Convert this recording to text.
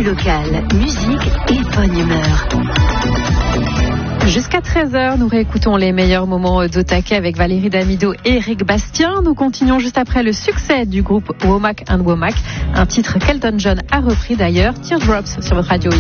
Actu locale, musique et bonne humeur. Jusqu'à 13h, nous réécoutons les meilleurs moments d'Au Taquet avec Valérie Damido et Eric Bastien. Nous continuons juste après le succès du groupe Womack & Womack, un titre qu'Elton John a repris d'ailleurs, Teardrops sur votre radio.